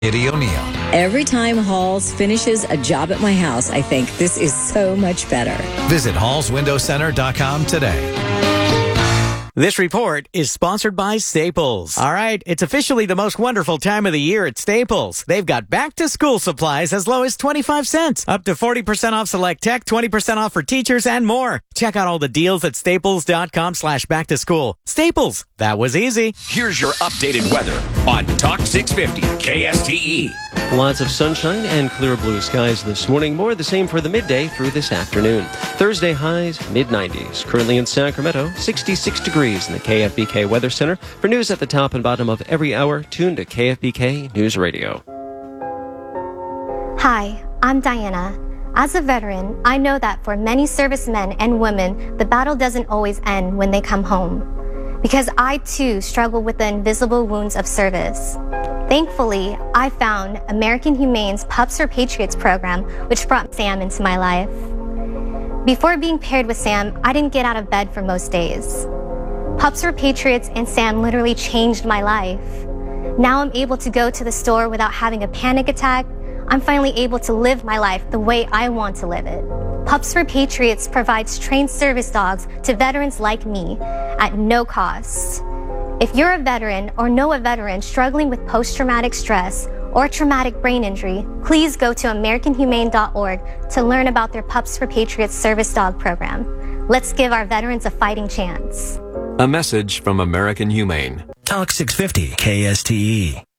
Eddie O'Neill. Every time Halls finishes a job at my house, I think this is so much better. Visit hallswindowcenter.com today. This report is sponsored by Staples. All right, it's officially the most wonderful time of the year at Staples. They've got back-to-school supplies as low as 25 cents, up to 40% off select tech, 20% off for teachers, and more. Check out all the deals at staples.com/back-to-school. Staples, that was easy. Here's your updated weather on Talk 650 KSTE. Lots of sunshine and clear blue skies this morning. More of the same for the midday through this afternoon. Thursday highs, mid-90s. Currently in Sacramento, 66 degrees in the KFBK Weather Center. For news at the top and bottom of every hour, tune to KFBK News Radio. Hi, I'm Diana. As a veteran, I know that for many servicemen and women, the battle doesn't always end when they come home. Because I too struggle with the invisible wounds of service. Thankfully, I found American Humane's Pups for Patriots program, which brought Sam into my life. Before being paired with Sam, I didn't get out of bed for most days. Pups for Patriots and Sam literally changed my life. Now I'm able to go to the store without having a panic attack. I'm finally able to live my life the way I want to live it. Pups for Patriots provides trained service dogs to veterans like me at no cost. If you're a veteran or know a veteran struggling with post-traumatic stress or traumatic brain injury, please go to AmericanHumane.org to learn about their Pups for Patriots service dog program. Let's give our veterans a fighting chance. A message from American Humane. Talk 650 KSTE.